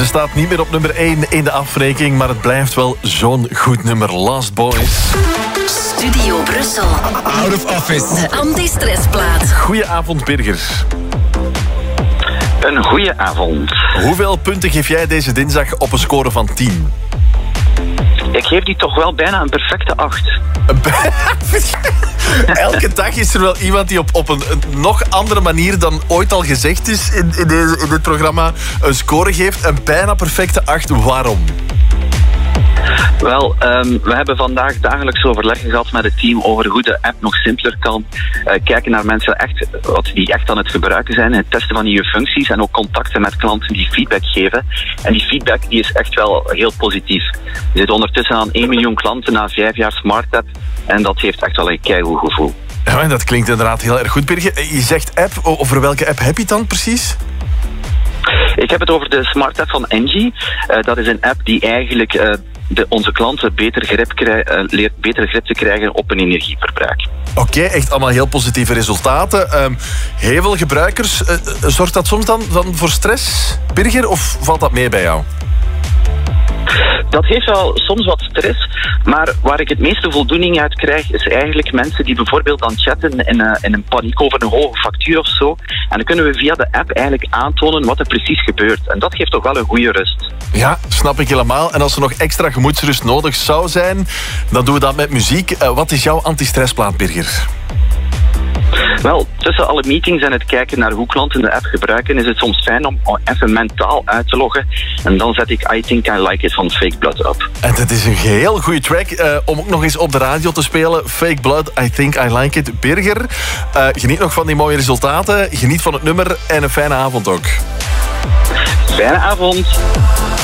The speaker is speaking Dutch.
Ze staat niet meer op nummer 1 in de afrekening, maar het blijft wel zo'n goed nummer. Lost Boys. Studio Brussel. Out of Office. De anti-stressplaat. Goedenavond, Birger. Een goeie avond. Hoeveel punten geef jij deze dinsdag op een score van 10? Ik geef die toch wel bijna een perfecte 8. Elke dag is er wel iemand die op een nog andere manier dan ooit al gezegd is in dit programma een score geeft. Een bijna perfecte 8. Waarom? Wel, we hebben vandaag dagelijks overleggen gehad met het team over hoe de app nog simpeler kan. Kijken naar mensen die echt aan het gebruiken zijn. Het testen van nieuwe functies en ook contacten met klanten die feedback geven. En die feedback die is echt wel heel positief. We zitten ondertussen aan 1 miljoen klanten na 5 jaar Smart App. En dat geeft echt wel een keigoed gevoel. Ja, dat klinkt inderdaad heel erg goed, Birger. Je zegt app. Over welke app heb je het dan precies? Ik heb het over de Smart App van Engie. Dat is een app die eigenlijk onze klanten beter leert beter grip te krijgen op hun energieverbruik. Oké, echt allemaal heel positieve resultaten. Heel veel gebruikers. Zorgt dat soms dan voor stress, Birger, of valt dat mee bij jou? Dat heeft wel soms wat stress, maar waar ik het meeste voldoening uit krijg, is eigenlijk mensen die bijvoorbeeld dan chatten in een paniek over een hoge factuur of zo. En dan kunnen we via de app eigenlijk aantonen wat er precies gebeurt. En dat geeft toch wel een goede rust. Ja, snap ik helemaal. En als er nog extra gemoedsrust nodig zou zijn, dan doen we dat met muziek. Wat is jouw anti-stressplaat, Birger? Wel, tussen alle meetings en het kijken naar hoe klanten de app gebruiken, is het soms fijn om even mentaal uit te loggen. En dan zet ik I Think I Like It van Fake Blood op. En het is een heel goede track om ook nog eens op de radio te spelen. Fake Blood, I Think I Like It. Birger, geniet nog van die mooie resultaten. Geniet van het nummer en een fijne avond ook. Fijne avond.